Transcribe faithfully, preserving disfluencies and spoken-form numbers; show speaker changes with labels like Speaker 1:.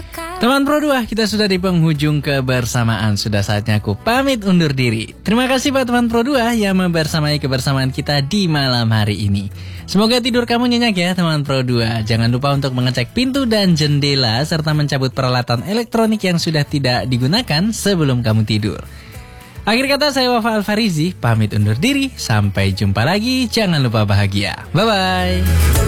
Speaker 1: Teman Pro dua, kita sudah di penghujung kebersamaan. Sudah saatnya aku pamit undur diri. Terima kasih buat teman Pro dua yang membersamai kebersamaan kita di malam hari ini. Semoga tidur kamu nyenyak ya teman Pro dua. Jangan lupa untuk mengecek pintu dan jendela serta mencabut peralatan elektronik yang sudah tidak digunakan sebelum kamu tidur. Akhir kata, saya Wafa Alfarizi, pamit undur diri. Sampai jumpa lagi, jangan lupa bahagia. Bye-bye.